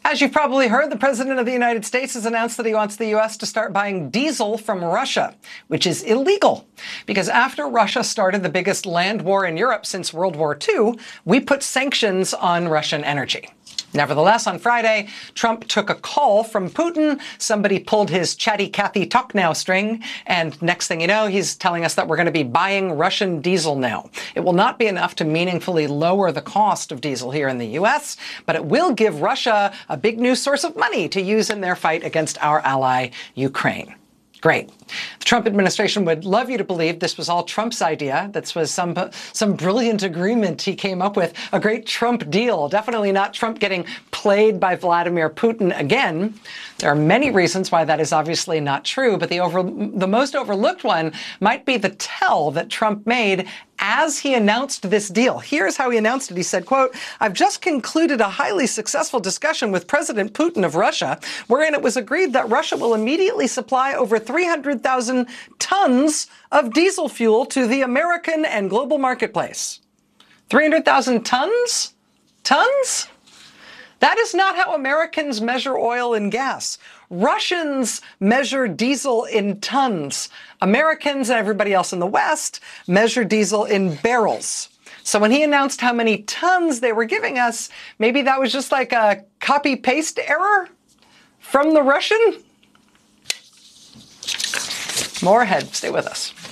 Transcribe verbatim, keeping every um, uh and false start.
As you've probably heard, the President of the United States has announced that he wants the U S to start buying diesel from Russia, which is illegal. Because after Russia started the biggest land war in Europe since World War Two, we put sanctions on Russian energy. Nevertheless, on Friday, Trump took a call from Putin. Somebody pulled his chatty Cathy talk now string, and next thing you know, he's telling us that we're going to be buying Russian diesel now. It will not be enough to meaningfully lower the cost of diesel here in the U S, but it will give Russia a big new source of money to use in their fight against our ally, Ukraine. Great. The Trump administration would love you to believe this was all Trump's idea. This was some some brilliant agreement he came up with, a great Trump deal. Definitely not Trump getting played by Vladimir Putin again. There are many reasons why that is obviously not true, but the over the most overlooked one might be the tell that Trump made as he announced this deal. Here's how he announced it. He said, quote, "I've just concluded a highly successful discussion with President Putin of Russia, wherein it was agreed that Russia will immediately supply over three hundred thousand tons of diesel fuel to the American and global marketplace." three hundred thousand tons? Tons? That is not how Americans measure oil and gas. Russians measure diesel in tons. Americans and everybody else in the West measure diesel in barrels. So when he announced how many tons they were giving us, maybe that was just like a copy-paste error from the Russian? More ahead. Stay with us.